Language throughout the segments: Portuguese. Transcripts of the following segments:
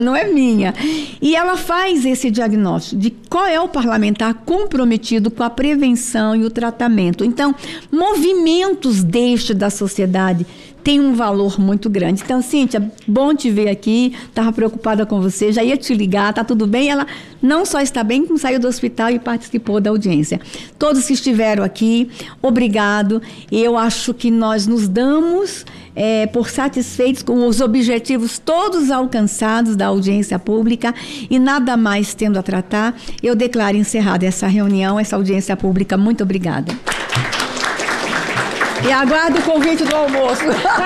não é minha. E ela faz esse diagnóstico de qual é o parlamentar comprometido com a prevenção e o tratamento. Então, movimentos deste da sociedade tem um valor muito grande. Então, Cíntia, bom te ver aqui, estava preocupada com você, já ia te ligar, tá tudo bem? Ela não só está bem, como saiu do hospital e participou da audiência. Todos que estiveram aqui, obrigado. Eu acho que nós nos damos por satisfeitos com os objetivos todos alcançados da audiência pública e nada mais tendo a tratar. Eu declaro encerrada essa reunião, essa audiência pública. Muito obrigada. E aguardo o convite do almoço.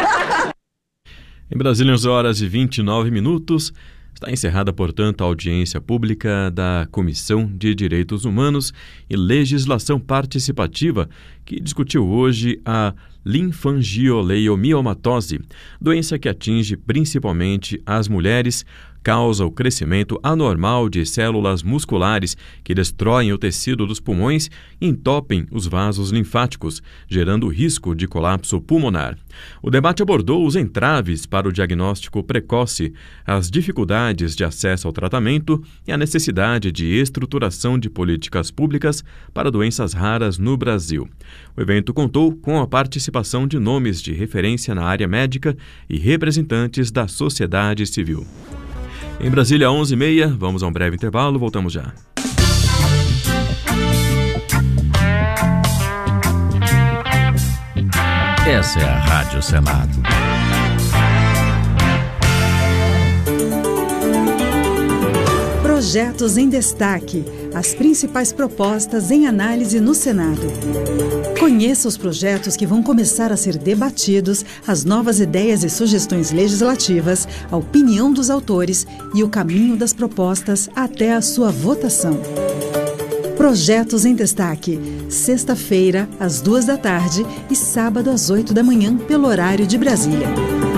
Em Brasília, 11h29. Está encerrada, portanto, a audiência pública da Comissão de Direitos Humanos e Legislação Participativa, que discutiu hoje a linfangioleiomiomatose, doença que atinge principalmente as mulheres, causa o crescimento anormal de células musculares que destroem o tecido dos pulmões e entopem os vasos linfáticos, gerando risco de colapso pulmonar. O debate abordou os entraves para o diagnóstico precoce, as dificuldades de acesso ao tratamento e a necessidade de estruturação de políticas públicas para doenças raras no Brasil. O evento contou com a participação de nomes de referência na área médica e representantes da sociedade civil. Em Brasília, 11h30, vamos a um breve intervalo, voltamos já. Essa é a Rádio Senado. Projetos em destaque. As principais propostas em análise no Senado. Conheça os projetos que vão começar a ser debatidos, as novas ideias e sugestões legislativas, a opinião dos autores e o caminho das propostas até a sua votação. Projetos em destaque. Sexta-feira, às 14h e sábado, às 8h, pelo horário de Brasília.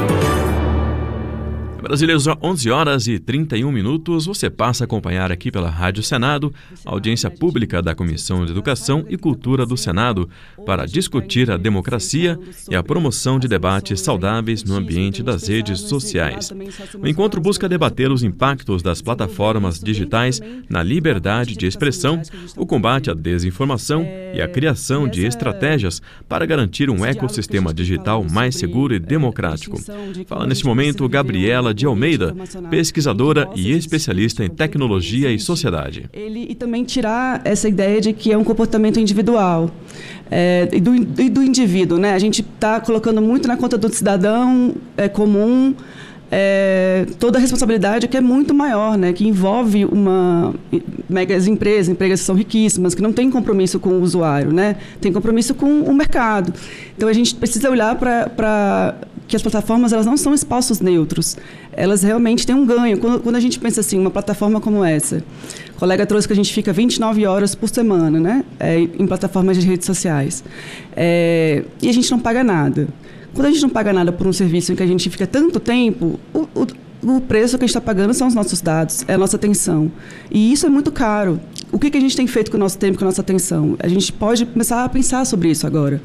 Brasília, 11h31, você passa a acompanhar aqui pela Rádio Senado a audiência pública da Comissão de Educação e Cultura do Senado para discutir a democracia e a promoção de debates saudáveis no ambiente das redes sociais. O encontro busca debater os impactos das plataformas digitais na liberdade de expressão, o combate à desinformação e a criação de estratégias para garantir um ecossistema digital mais seguro e democrático. Fala neste momento Gabriela de Almeida, pesquisadora e especialista em tecnologia e sociedade. E também tirar essa ideia de que é um comportamento individual e do indivíduo, né? A gente está colocando muito na conta do cidadão comum toda a responsabilidade que é muito maior, né? Que envolve megas empresas que são riquíssimas, que não têm compromisso com o usuário, né? Tem compromisso com o mercado. Então a gente precisa olhar para que as plataformas, elas não são espaços neutros. Elas realmente têm um ganho. Quando a gente pensa assim, uma plataforma como essa, o colega trouxe que a gente fica 29 horas por semana, né? Em plataformas de redes sociais. E a gente não paga nada. Quando a gente não paga nada por um serviço em que a gente fica tanto tempo, o preço que a gente está pagando são os nossos dados, é a nossa atenção. E isso é muito caro. O que a gente tem feito com o nosso tempo, com a nossa atenção? A gente pode começar a pensar sobre isso agora.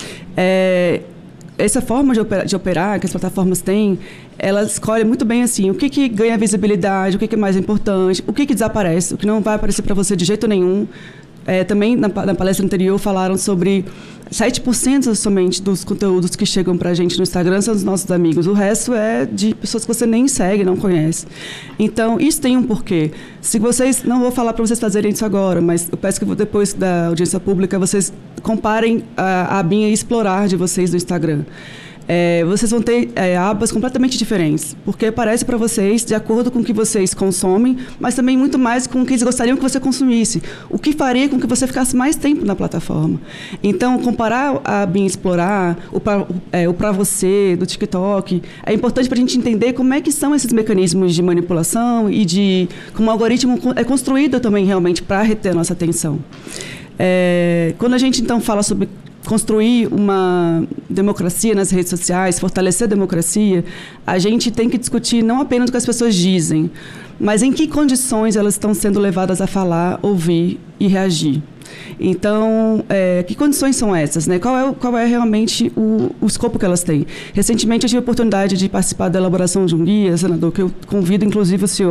Essa forma de operar que as plataformas têm, ela escolhe muito bem assim, o que ganha visibilidade, o que é mais importante, o que desaparece, o que não vai aparecer para você de jeito nenhum. Também na palestra anterior falaram sobre 7% somente dos conteúdos que chegam para a gente no Instagram são dos nossos amigos. O resto é de pessoas que você nem segue, não conhece. Então, isso tem um porquê. Se vocês... Não vou falar para vocês fazerem isso agora, mas eu peço que depois da audiência pública vocês comparem a abinha explorar de vocês no Instagram. Vocês vão ter abas completamente diferentes, porque aparece para vocês de acordo com o que vocês consomem, mas também muito mais com o que eles gostariam que você consumisse, o que faria com que você ficasse mais tempo na plataforma. Então, comparar a abinha explorar, o para você, do TikTok, é importante para a gente entender como é que são esses mecanismos de manipulação e de como o algoritmo é construído também realmente para reter a nossa atenção. Quando a gente, então, fala sobre construir uma democracia nas redes sociais, fortalecer a democracia, a gente tem que discutir não apenas o que as pessoas dizem, mas em que condições elas estão sendo levadas a falar, ouvir e reagir. Então, que condições são essas, né? Qual é realmente o escopo que elas têm? Recentemente, eu tive a oportunidade de participar da elaboração de um guia, senador, que eu convido, inclusive, o senhor